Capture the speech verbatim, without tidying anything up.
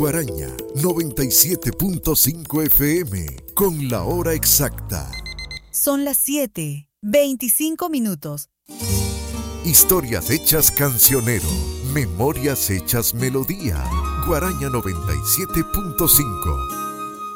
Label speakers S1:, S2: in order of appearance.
S1: Guaraña noventa y siete punto cinco F M con la hora exacta.
S2: Son las siete, veinticinco minutos.
S1: Historias hechas cancionero, memorias hechas melodía. Guaraña noventa y siete punto cinco.